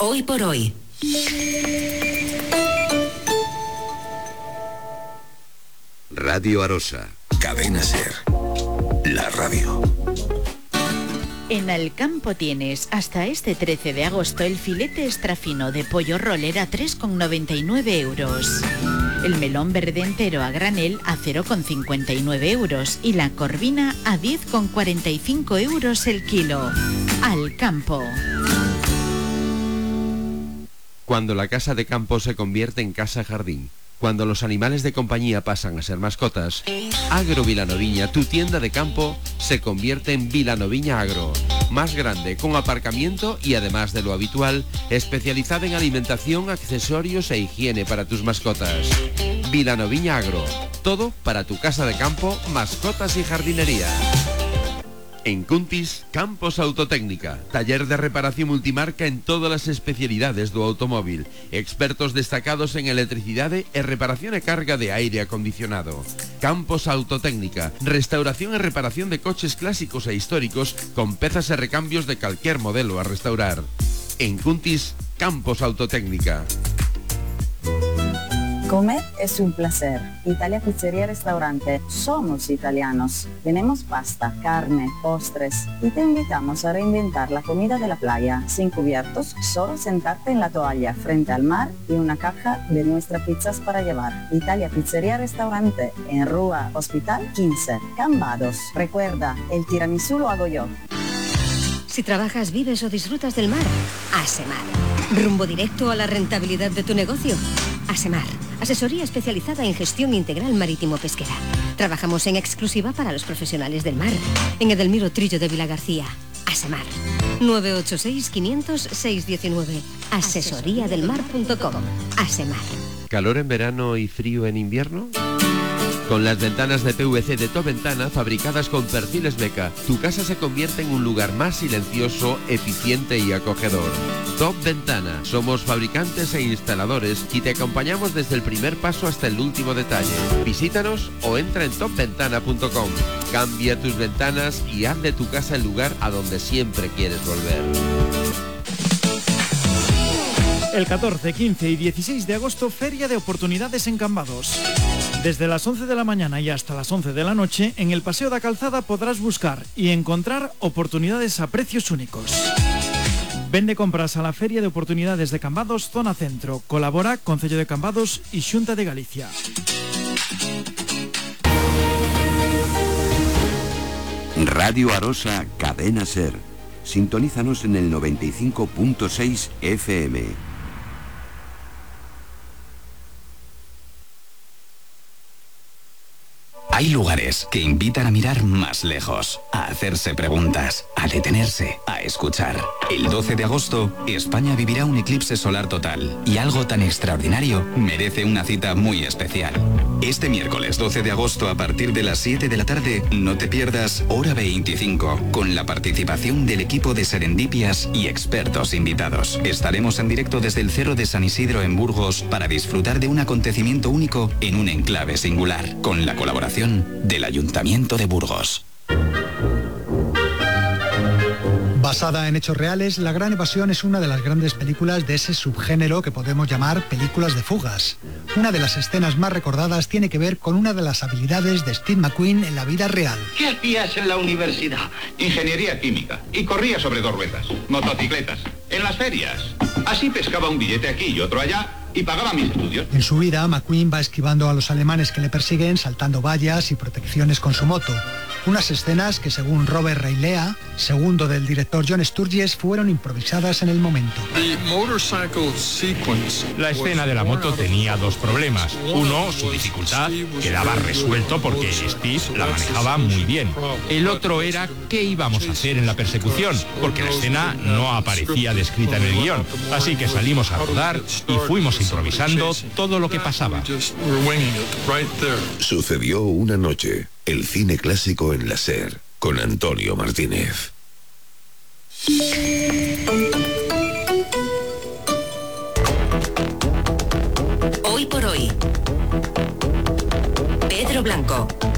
Hoy por hoy. Radio Arosa. Cadena SER. La radio. En Alcampo tienes hasta este 13 de agosto el filete extra fino de pollo roller a 3,99 euros. El melón verde entero a granel a 0,59 euros y la corvina a 10,45 euros el kilo. Alcampo. Cuando la casa de campo se convierte en casa jardín, cuando los animales de compañía pasan a ser mascotas, Agro Vilanoviña, tu tienda de campo, se convierte en Vilanoviña Agro. Más grande, con aparcamiento y además de lo habitual, especializada en alimentación, accesorios e higiene para tus mascotas. Vilanoviña Agro. Todo para tu casa de campo, mascotas y jardinería. En Cuntis, Campos Autotécnica, taller de reparación multimarca en todas las especialidades do automóvil, expertos destacados en electricidade e reparación e carga de aire acondicionado. Campos Autotécnica, restauración e reparación de coches clásicos e históricos con pezas e recambios de calquer modelo a restaurar. En Cuntis, Campos Autotécnica. Comer es un placer. Italia Pizzería Restaurante. Somos italianos. Tenemos pasta, carne, postres y te invitamos a reinventar la comida de la playa. Sin cubiertos, solo sentarte en la toalla frente al mar y una caja de nuestras pizzas para llevar. Italia Pizzería Restaurante en Rua Hospital 15, Cambados. Recuerda, el tiramisú lo hago yo. Si trabajas, vives o disfrutas del mar, Asemar. Rumbo directo a la rentabilidad de tu negocio. Asemar, asesoría especializada en gestión integral marítimo-pesquera. Trabajamos en exclusiva para los profesionales del mar. En Edelmiro Trillo de Vilagarcía. Asemar. 986-500-619. Asesoriadelmar.com. Asemar. ¿Calor en verano y frío en invierno? Con las ventanas de PVC de Top Ventana, fabricadas con perfiles Beca, tu casa se convierte en un lugar más silencioso, eficiente y acogedor. Top Ventana. Somos fabricantes e instaladores y te acompañamos desde el primer paso hasta el último detalle. Visítanos o entra en topventana.com. Cambia tus ventanas y haz de tu casa el lugar a donde siempre quieres volver. El 14, 15 y 16 de agosto, Feria de Oportunidades en Cambados. Desde las 11 de la mañana y hasta las 11 de la noche, en el Paseo da Calzada podrás buscar y encontrar oportunidades a precios únicos. Vende compras a la Feria de Oportunidades de Cambados, Zona Centro. Colabora Concello de Cambados y Xunta de Galicia. Radio Arosa, Cadena SER. Sintonízanos en el 95.6 FM. Hay lugares que invitan a mirar más lejos, a hacerse preguntas, a detenerse, a escuchar. El 12 de agosto, España vivirá un eclipse solar total y algo tan extraordinario merece una cita muy especial. Este miércoles 12 de agosto a partir de las 7 de la tarde, no te pierdas Hora 25, con la participación del equipo de Serendipias y expertos invitados. Estaremos en directo desde el Cerro de San Isidro en Burgos para disfrutar de un acontecimiento único en un enclave singular, con la colaboración del Ayuntamiento de Burgos. Basada en hechos reales, La Gran Evasión es una de las grandes películas de ese subgénero que podemos llamar películas de fugas. Una de las escenas más recordadas tiene que ver con una de las habilidades de Steve McQueen en la vida real. ¿Qué hacías en la universidad? Ingeniería química. Y corría sobre 2 ruedas. Motocicletas. En las ferias. Así pescaba un billete aquí y otro allá y pagaba mis estudios. En su vida, McQueen va esquivando a los alemanes que le persiguen, saltando vallas y protecciones con su moto. Unas escenas que, según Robert Reilea, segundo del director John Sturges, fueron improvisadas en el momento. La escena de la moto tenía 2 problemas. Uno, su dificultad, quedaba resuelto porque Steve la manejaba muy bien. El otro era qué íbamos a hacer en la persecución, porque la escena no aparecía descrita en el guión. Así que salimos a rodar y fuimos improvisando todo lo que pasaba. Sucedió una noche. El cine clásico en la SER, con Antonio Martínez. Hoy por hoy. Pedro Blanco.